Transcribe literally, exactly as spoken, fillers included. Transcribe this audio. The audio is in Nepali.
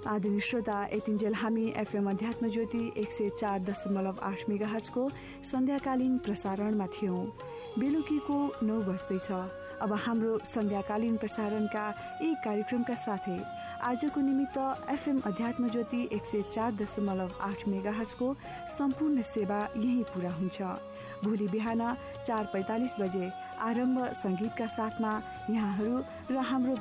आदरणीय श्रोता, यतिन्जेल हामी एफएम अध्यात्म ज्योति एक सय चार दशमलव आठ मेगाहर्जको सन्ध्याकालीन प्रसारणमा थियौं। बेलुकीको नौ बज्दैछ। अब हाम्रो सन्ध्याकालीन प्रसारणका यी कार्यक्रमका साथै आजको निमित्त एफएम अध्यात्म ज्योति एक सय चार दशमलव आठ मेगाहर्जको सम्पूर्ण सेवा यही पूरा हुन्छ। भोलि बिहान चार पैंतालिस बजे आरम्भ संगीतका साथमा यहाँहरू र हाम्रो